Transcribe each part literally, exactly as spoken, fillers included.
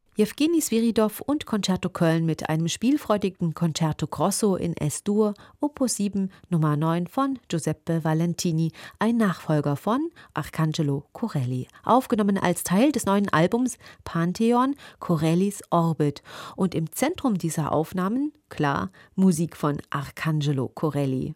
Jewgeni Swiridov und Concerto Köln mit einem spielfreudigen Concerto Grosso in Es-Dur, Opus sieben, Nummer neun von Giuseppe Valentini, ein Nachfolger von Arcangelo Corelli, aufgenommen als Teil des neuen Albums Pantheon Corellis Orbit und im Zentrum dieser Aufnahmen, klar, Musik von Arcangelo Corelli.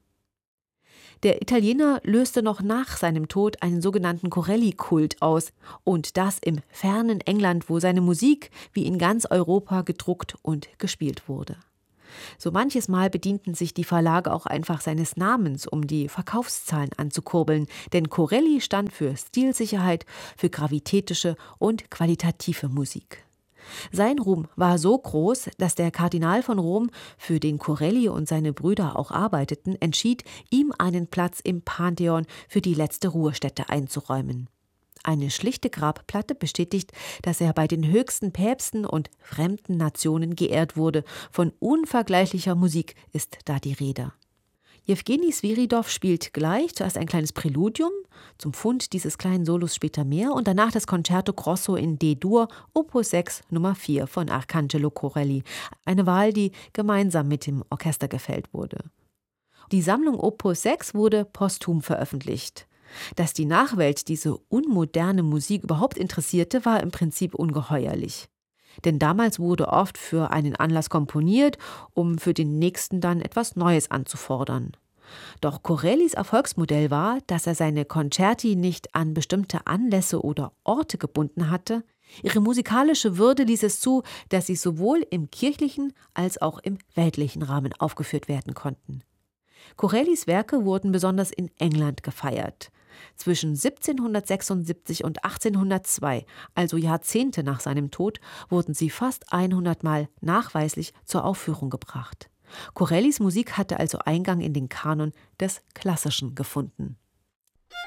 Der Italiener löste noch nach seinem Tod einen sogenannten Corelli-Kult aus, und das im fernen England, wo seine Musik wie in ganz Europa gedruckt und gespielt wurde. So manches Mal bedienten sich die Verlage auch einfach seines Namens, um die Verkaufszahlen anzukurbeln, denn Corelli stand für Stilsicherheit, für gravitätische und qualitative Musik. Sein Ruhm war so groß, dass der Kardinal von Rom, für den Corelli und seine Brüder auch arbeiteten, entschied, ihm einen Platz im Pantheon für die letzte Ruhestätte einzuräumen. Eine schlichte Grabplatte bestätigt, dass er bei den höchsten Päpsten und fremden Nationen geehrt wurde. Von unvergleichlicher Musik ist da die Rede. Jewgeni Swiridov spielt gleich zuerst ein kleines Präludium, zum Fund dieses kleinen Solos später mehr, und danach das Concerto Grosso in D-Dur, Opus sechs, Nummer vier von Arcangelo Corelli, eine Wahl, die gemeinsam mit dem Orchester gefällt wurde. Die Sammlung Opus sechs wurde posthum veröffentlicht. Dass die Nachwelt diese unmoderne Musik überhaupt interessierte, war im Prinzip ungeheuerlich. Denn damals wurde oft für einen Anlass komponiert, um für den nächsten dann etwas Neues anzufordern. Doch Corellis Erfolgsmodell war, dass er seine Concerti nicht an bestimmte Anlässe oder Orte gebunden hatte. Ihre musikalische Würde ließ es zu, dass sie sowohl im kirchlichen als auch im weltlichen Rahmen aufgeführt werden konnten. Corellis Werke wurden besonders in England gefeiert. Zwischen siebzehnhundertsechsundsiebzig und achtzehnhundertzwei, also Jahrzehnte nach seinem Tod, wurden sie fast hundert Mal nachweislich zur Aufführung gebracht. Corellis Musik hatte also Eingang in den Kanon des Klassischen gefunden.